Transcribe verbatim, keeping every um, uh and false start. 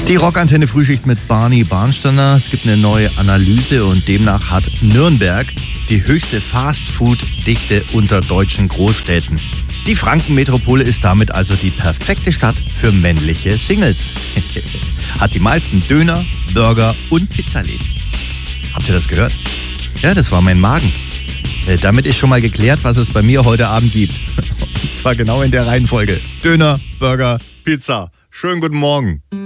Die Rockantenne Frühschicht mit Barney Barnsteiner. Es gibt eine neue Analyse und demnach hat Nürnberg die höchste Fastfood-Dichte unter deutschen Großstädten. Die Frankenmetropole ist damit also die perfekte Stadt für männliche Singles. Hat die meisten Döner, Burger und Pizzaläden. Habt ihr das gehört? Ja, das war mein Magen. Äh, damit ist schon mal geklärt, was es bei mir heute Abend gibt. Und zwar genau in der Reihenfolge. Döner, Burger, Pizza. Schönen guten Morgen.